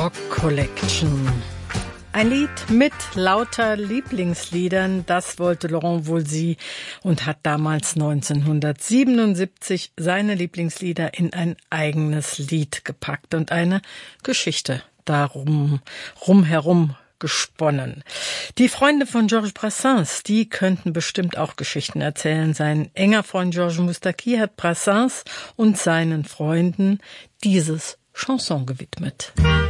Rock Collection. Ein Lied mit lauter Lieblingsliedern, das wollte Laurent Voulzy und hat damals 1977 seine Lieblingslieder in ein eigenes Lied gepackt und eine Geschichte darum herum gesponnen. Die Freunde von Georges Brassens, die könnten bestimmt auch Geschichten erzählen. Sein enger Freund Georges Moustaki hat Brassens und seinen Freunden dieses Chanson gewidmet.